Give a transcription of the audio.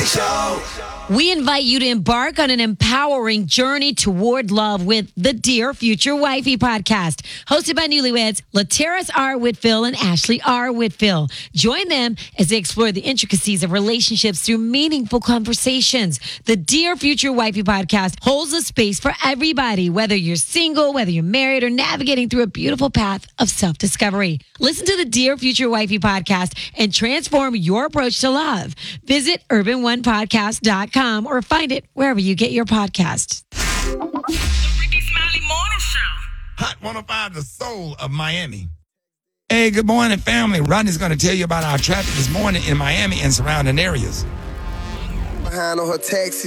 Show. We invite you to embark on an empowering journey toward love with the Dear Future Wifey podcast, hosted by newlyweds Lateris R. Whitfield and Ashley R. Whitfield. Join them as they explore the intricacies of relationships through meaningful conversations. The Dear Future Wifey podcast holds a space for everybody, whether you're single, whether you're married, or navigating through a beautiful path of self-discovery. Listen to the Dear Future Wifey podcast and transform your approach to love. Visit urbanonepodcast.com or find it wherever you get your podcasts. The Ricky Smiley Morning Show. Hot 105, the soul of Miami. Hey, good morning, family. Rodney's going to tell you about our traffic this morning in Miami and surrounding areas. Behind on her taxi.